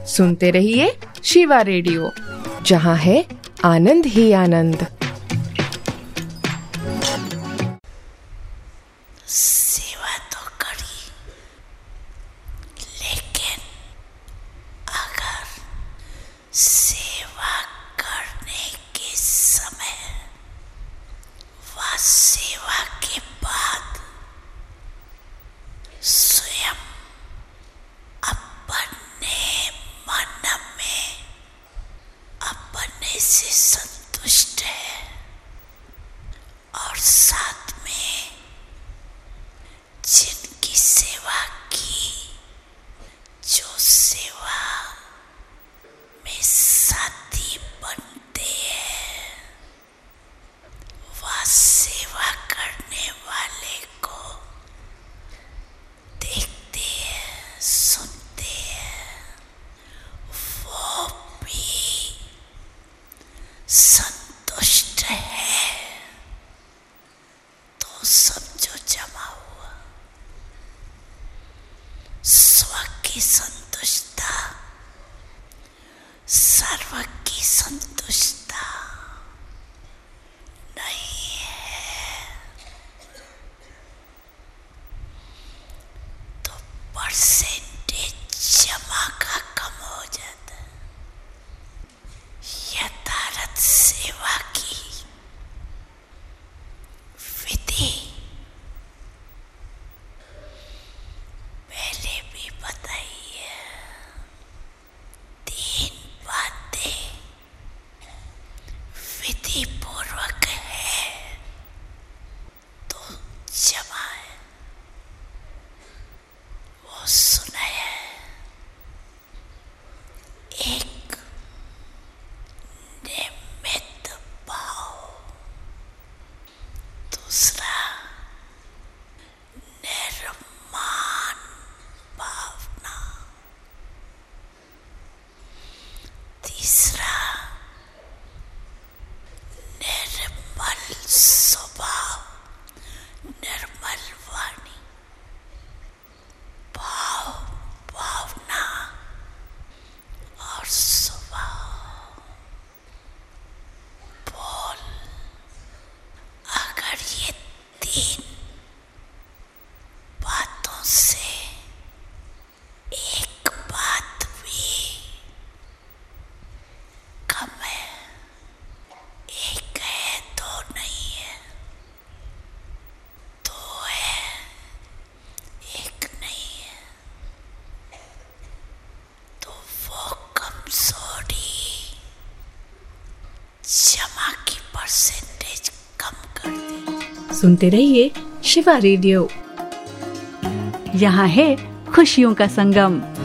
सुनते रहिए शिवा रेडियो, जहाँ है आनंद ही आनंद। सेवा तो करी, लेकिन अगर सेवा करने के समय व सेवा के बाद स्वयं अपने मन में अपने से संतुष्ट है और साथ में जिनकी सेवा की, जो सेवा में साथी बनते हैं, वह सेवा करने वाले को देखते हैं, सुनते हैं, वो भी संतुष्ट है, तो समझो जमा हुआ स्व की संतुष्टता, सर्व की संतुष्टता नहीं है, तो परसेंटेज जमा का कम हो जाता है। यथार्थ सेवा की विधि पहले भी बताई है। 3 बातें विधि पूर्वक है तो जमा है, वो सुना है। 1, निमित्त भाव। दूसरा, निर्माण भावना। तीसरा, निर्मल स्वभाव, निर्मल वाणी। भाव, भावना और स्वभाव। बोल, अगर ये 3 बातों से एक बात भी कम है, एक है तो नहीं है, 2 है, एक नहीं है, तो वो कमजोरी जमा की परसेंटेज कम कर दे। सुनते रहिए शिवा रेडियो, यहाँ है खुशियों का संगम।